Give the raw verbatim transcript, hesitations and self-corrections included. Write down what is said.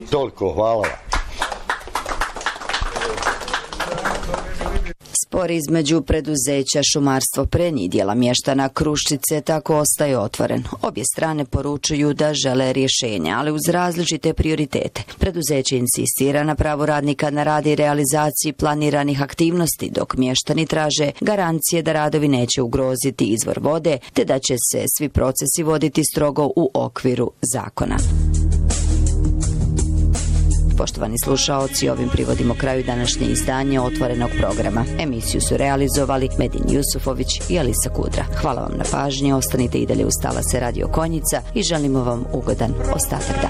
Toliko, hvala. Spor između preduzeća Šumarstvo Prenj i dijela mještana Kruščice tako ostaje otvoren. Obje strane poručuju da žele rješenja, ali uz različite prioritete. Preduzeće insistira na pravu radnika na rad i realizaciji planiranih aktivnosti, dok mještani traže garancije da radovi neće ugroziti izvor vode, te da će se svi procesi voditi strogo u okviru zakona. Poštovani slušaoci, ovim privodimo kraju današnje izdanje Otvorenog programa. Emisiju su realizovali Medin Jusufović i Alisa Kudra. Hvala vam na pažnji, ostanite i dalje uz talase Radio Konjica i želimo vam ugodan ostatak dana.